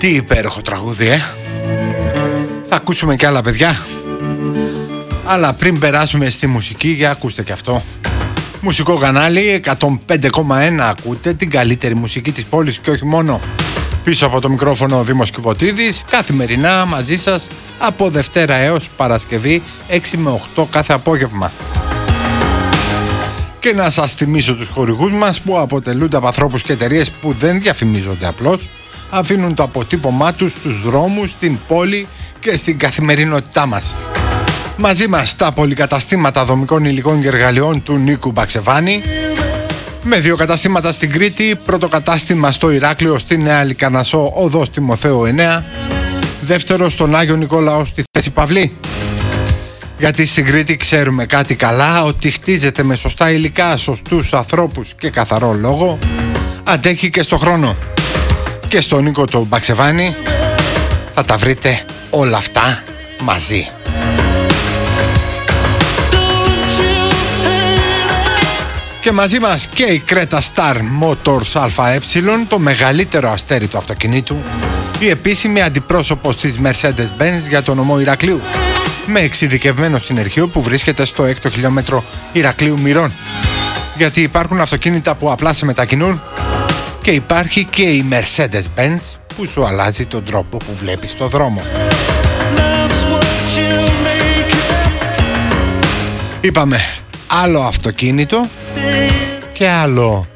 Τι υπέροχο τραγούδι, Θα ακούσουμε και άλλα, παιδιά. Αλλά πριν περάσουμε στη μουσική, για ακούστε και αυτό. Μουσικό κανάλι 105,1, ακούτε την καλύτερη μουσική της πόλης και όχι μόνο. Πίσω από το μικρόφωνο ο Δήμος Κιβωτίδης, καθημερινά μαζί σας από Δευτέρα έως Παρασκευή 6 με 8 κάθε απόγευμα. Και να σας θυμίσω τους χορηγούς μας που αποτελούνται από ανθρώπους και εταιρείες που δεν διαφημίζονται απλώς, αφήνουν το αποτύπωμά τους στους δρόμους, στην πόλη και στην καθημερινότητά μας. Μαζί μας τα πολυκαταστήματα δομικών υλικών και εργαλειών του Νίκου Μπαξεβάνη, με 2 καταστήματα στην Κρήτη, πρώτο κατάστημα στο Ηράκλειο στη Νέα Λυκανασσό, οδός Τιμοθέου 9, δεύτερο στον Άγιο Νικόλαο στη Θέση Παυλή. Γιατί στην Κρήτη ξέρουμε κάτι καλά, ότι χτίζεται με σωστά υλικά, σωστούς ανθρώπους και καθαρό λόγο, αντέχει και στο χρόνο. Και στον Νίκο το Μπαξεβάνη θα τα βρείτε όλα αυτά μαζί. Και μαζί μας και η Creta Star Motors ΑΕ, το μεγαλύτερο αστέρι του αυτοκινήτου, η επίσημη αντιπρόσωπος της Mercedes-Benz για το νομό Ηρακλείου, με εξειδικευμένο συνεργείο που βρίσκεται στο 6ο χιλιόμετρο Ηρακλείου Μυρών. Γιατί υπάρχουν αυτοκίνητα που απλά σε μετακινούν και υπάρχει και η Mercedes-Benz που σου αλλάζει τον τρόπο που βλέπεις το δρόμο. Είπαμε άλλο αυτοκίνητο και άλλο